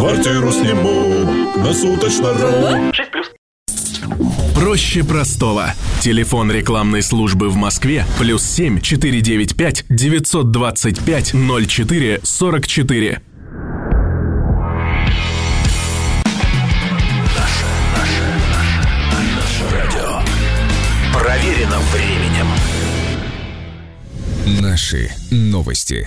Квартиру сниму на суточно.ру. 6+. Проще простого. Телефон рекламной службы в Москве +7 495 925 04 44. Наше радио. Проверено временем. Наши новости.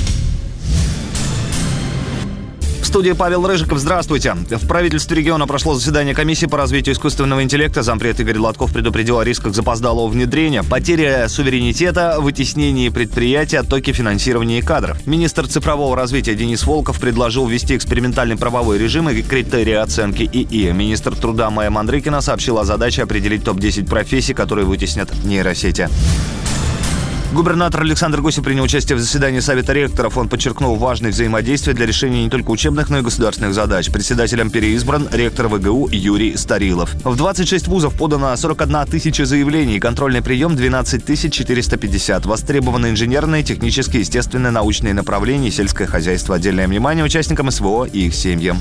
В студии Павел Рыжиков. Здравствуйте. В правительстве региона прошло заседание комиссии по развитию искусственного интеллекта. Зампред Игорь Лотков предупредил о рисках запоздалого внедрения, потере суверенитета, вытеснении предприятий, оттоке финансирования и кадров. Министр цифрового развития Денис Волков предложил ввести экспериментальный правовой режим и критерии оценки ИИ. Министр труда Майя Мандрыкина сообщила о задаче определить топ-10 профессий, которые вытеснят нейросети. Губернатор Александр Гусев принял участие в заседании Совета ректоров. Он подчеркнул важность взаимодействия для решения не только учебных, но и государственных задач. Председателем переизбран ректор ВГУ Юрий Старилов. В 26 вузов подано 41 тысяча заявлений. Контрольный прием 12 450. Востребованы инженерные, технические, естественные, научные направления, сельское хозяйство. Отдельное внимание участникам СВО и их семьям.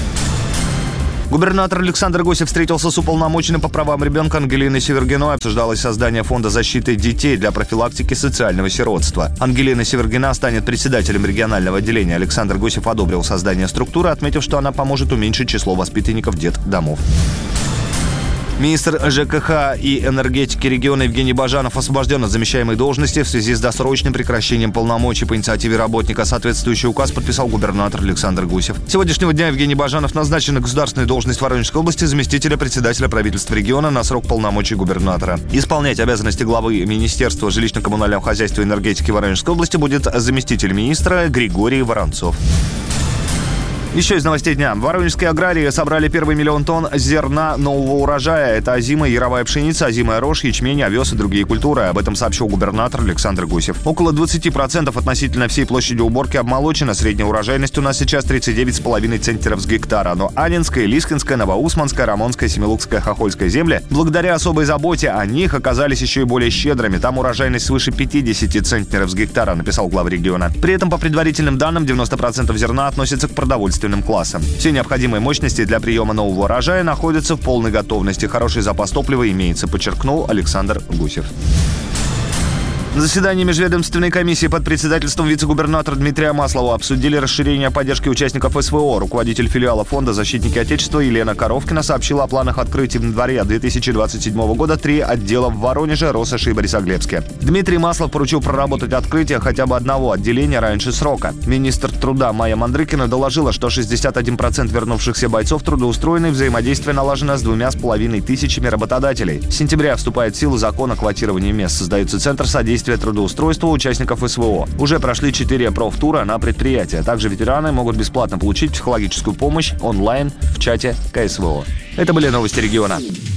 Губернатор Александр Гусев встретился с уполномоченным по правам ребенка Ангелиной Севергиной. Обсуждалось создание фонда защиты детей для профилактики социального сиротства. Ангелина Севергина станет председателем регионального отделения. Александр Гусев одобрил создание структуры, отметив, что она поможет уменьшить число воспитанников детдомов. Министр ЖКХ и энергетики региона Евгений Бажанов освобожден от замещаемой должности в связи с досрочным прекращением полномочий. По инициативе работника соответствующий указ подписал губернатор Александр Гусев. С сегодняшнего дня Евгений Бажанов назначен на государственную должность Воронежской области заместителя председателя правительства региона на срок полномочий губернатора. Исполнять обязанности главы Министерства жилищно-коммунального хозяйства и энергетики Воронежской области будет заместитель министра Григорий Воронцов. Еще из новостей дня. Воронежские аграрии собрали первый 1 миллион тонн зерна нового урожая. Это озимая яровая пшеница, озимая рожь, ячмень, овес и другие культуры. Об этом сообщил губернатор Александр Гусев. Около 20% относительно всей площади уборки обмолочено. Средняя урожайность у нас сейчас 39,5 центнеров с гектара. Но Анинская, Лискинская, Новоусманская, Рамонская, Семилукская, Хохольская земли, благодаря особой заботе о них, оказались еще и более щедрыми. Там урожайность свыше 50 центнеров с гектара, написал глава региона. При этом, по предварительным данным, 90% зерна относится к продовольственным классам. Все необходимые мощности для приема нового урожая находятся в полной готовности. Хороший запас топлива имеется, подчеркнул Александр Гусев. На заседании межведомственной комиссии под председательством вице-губернатора Дмитрия Маслова обсудили расширение поддержки участников СВО. Руководитель филиала фонда «Защитники Отечества» Елена Коровкина сообщила о планах открытия в январе 2027 года 3 отдела в Воронеже, Россоши и Борисоглебске. Дмитрий Маслов поручил проработать открытие хотя бы одного отделения раньше срока. Министр труда Майя Мандрыкина доложила, что 61% вернувшихся бойцов трудоустроены, взаимодействие налажено с 2,5 тысячами работодателей. С сентября вступает в силу закон о квотировании мест. Создается Центр содействия трудоустройства участников СВО. Уже прошли 4 профтура на предприятия. Также ветераны могут бесплатно получить психологическую помощь онлайн в чате КСВО. Это были новости региона.